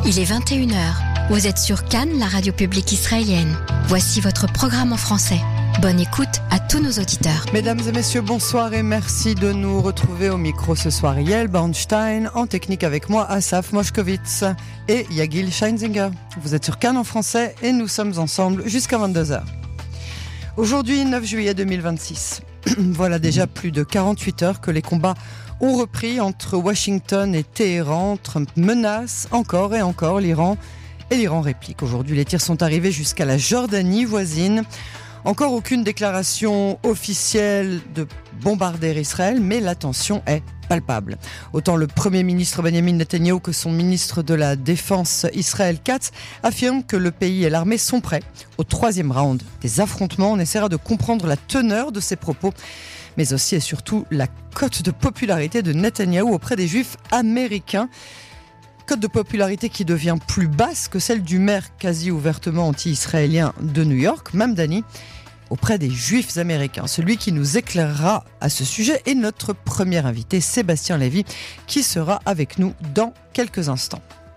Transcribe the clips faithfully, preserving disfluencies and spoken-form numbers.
Il est vingt et une heures. Vous êtes sur Cannes, la radio publique israélienne. Voici votre programme en français. Bonne écoute à tous nos auditeurs. Mesdames et messieurs, bonsoir et merci de nous retrouver au micro ce soir. Yael Bornstein, en technique avec moi, Asaf Moshkovitz et Yagil Scheinzinger. Vous êtes sur Cannes en français et nous sommes ensemble jusqu'à vingt-deux heures. Aujourd'hui, neuf juillet deux mille vingt-six. Voilà déjà plus de quarante-huit heures que les combats ont repris entre Washington et Téhéran. Trump menace encore et encore l'Iran et l'Iran réplique. Aujourd'hui, les tirs sont arrivés jusqu'à la Jordanie voisine. Encore aucune déclaration officielle de bombarder Israël, mais la tension est palpable. Autant le Premier ministre Benjamin Netanyahou que son ministre de la Défense Israël Katz affirment que le pays et l'armée sont prêts au troisième round des affrontements. On essaiera de comprendre la teneur de ces propos, mais aussi et surtout la cote de popularité de Netanyahou auprès des Juifs américains. Cote de popularité qui devient plus basse que celle du maire quasi ouvertement anti-israélien de New York, Mamdani, auprès des Juifs américains. Celui qui nous éclairera à ce sujet est notre premier invité, Sébastien Lévy, qui sera avec nous dans quelques instants.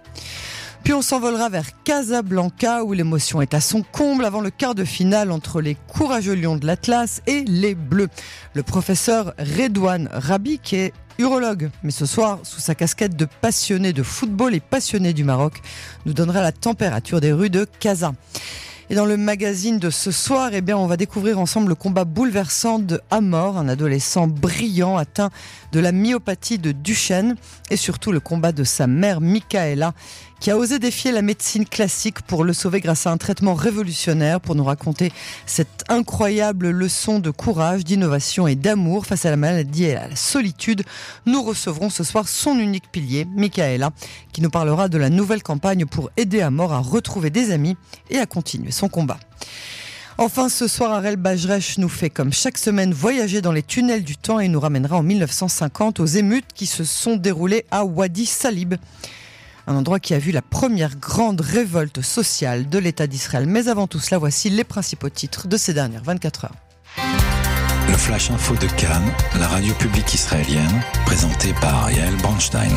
Puis on s'envolera vers Casablanca où l'émotion est à son comble avant le quart de finale entre les courageux Lions de l'Atlas et les Bleus. Le professeur Redouane Rabi, qui est urologue, mais ce soir, sous sa casquette de passionné de football et passionné du Maroc, nous donnera la température des rues de Casa. Et dans le magazine de ce soir, eh bien, on va découvrir ensemble le combat bouleversant de Amor, un adolescent brillant atteint de la myopathie de Duchenne, et surtout le combat de sa mère Michaela, qui a osé défier la médecine classique pour le sauver grâce à un traitement révolutionnaire. Pour nous raconter cette incroyable leçon de courage, d'innovation et d'amour face à la maladie et à la solitude, nous recevrons ce soir son unique pilier, Michaela, qui nous parlera de la nouvelle campagne pour aider Amor à retrouver des amis et à continuer son combat. Enfin, ce soir, Arel Bajresh nous fait, comme chaque semaine, voyager dans les tunnels du temps et nous ramènera en mille neuf cent cinquante aux émeutes qui se sont déroulées à Wadi Salib. Un endroit qui a vu la première grande révolte sociale de l'État d'Israël. Mais avant tout cela, voici les principaux titres de ces dernières vingt-quatre heures. Le Flash Info de Cannes, la radio publique israélienne, présenté par Yael Bornstein.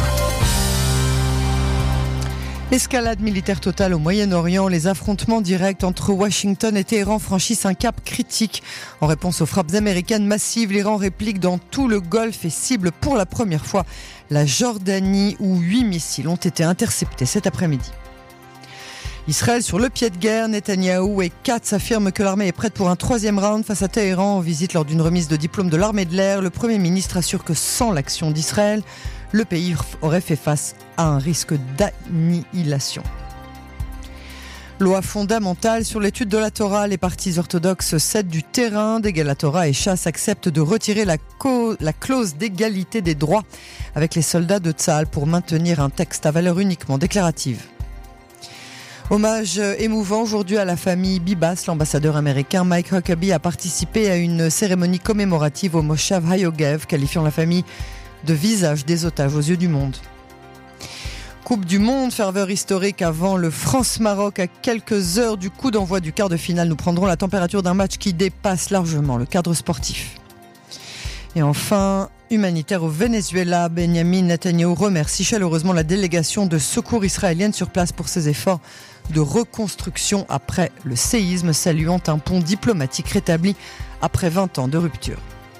Escalade militaire totale au Moyen-Orient, les affrontements directs entre Washington et Téhéran franchissent un cap critique. En réponse aux frappes américaines massives, l'Iran réplique dans tout le Golfe et cible pour la première fois la Jordanie où huit missiles ont été interceptés cet après-midi. Israël sur le pied de guerre, Netanyahou et Katz affirment que l'armée est prête pour un troisième round face à Téhéran. En visite lors d'une remise de diplôme de l'armée de l'air, le Premier ministre assure que sans l'action d'Israël, le pays aurait fait face à un risque d'annihilation. Loi fondamentale sur l'étude de la Torah. Les partis orthodoxes cèdent du terrain. Dégal Torah et Chasse acceptent de retirer la, co- la clause d'égalité des droits avec les soldats de Tsahal pour maintenir un texte à valeur uniquement déclarative. Hommage émouvant aujourd'hui à la famille Bibas. L'ambassadeur américain Mike Huckabee a participé à une cérémonie commémorative au Moshav Hayogev, qualifiant la famille de visage des otages aux yeux du monde. Coupe du monde, ferveur historique avant le France-Maroc. À quelques heures du coup d'envoi du quart de finale, nous prendrons la température d'un match qui dépasse largement le cadre sportif. Et enfin, humanitaire au Venezuela, Benjamin Netanyahou remercie chaleureusement la délégation de secours israélienne sur place pour ses efforts de reconstruction après le séisme, saluant un pont diplomatique rétabli après vingt ans de rupture.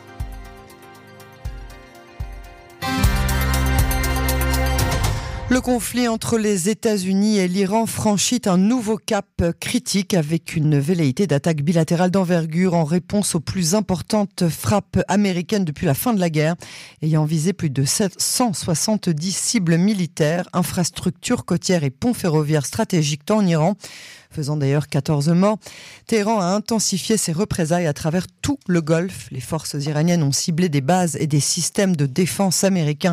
Le conflit entre les États-Unis et l'Iran franchit un nouveau cap critique avec une velléité d'attaque bilatérale d'envergure en réponse aux plus importantes frappes américaines depuis la fin de la guerre, ayant visé plus de cent soixante-dix cibles militaires, infrastructures côtières et ponts ferroviaires stratégiques en Iran, faisant d'ailleurs quatorze morts. Téhéran a intensifié ses représailles à travers tout le Golfe. Les forces iraniennes ont ciblé des bases et des systèmes de défense américains